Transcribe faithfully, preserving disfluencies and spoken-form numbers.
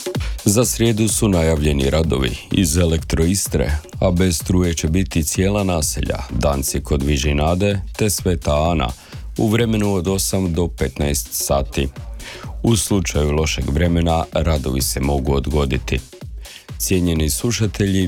Za srijedu su najavljeni radovi iz Elektroistre, a bez struje će biti cijela naselja, Danci kod Vižinade te Sveta Ana, u vremenu od osam do petnaest sati. U slučaju lošeg vremena radovi se mogu odgoditi. Cijenjeni slušatelji,